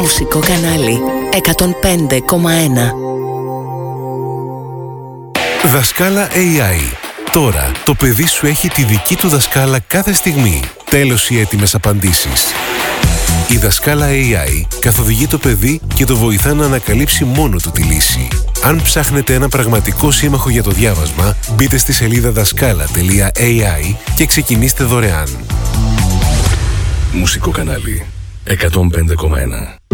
Μουσικό κανάλι 105,1. Δασκάλα AI. Τώρα το παιδί σου έχει τη δική του δασκάλα κάθε στιγμή. Τέλος οι έτοιμες απαντήσεις. Η δασκάλα AI καθοδηγεί το παιδί και το βοηθά να ανακαλύψει μόνο του τη λύση. Αν ψάχνετε ένα πραγματικό σύμμαχο για το διάβασμα, μπείτε στη σελίδα δασκάλα.ai και ξεκινήστε δωρεάν. Μουσικό κανάλι 105,1.